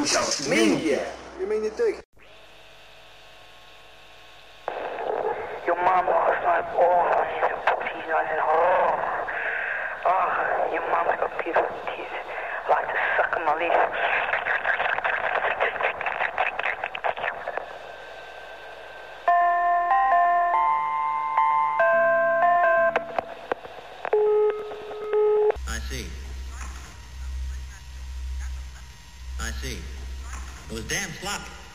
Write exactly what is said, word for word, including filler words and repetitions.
小命也。 You mean you dig? Your mom lost my balls. She's a putty on it. Oh, oh, your mom's got beautiful teeth. I like to suck on my leaf. I see. I see. It was damn sloppy.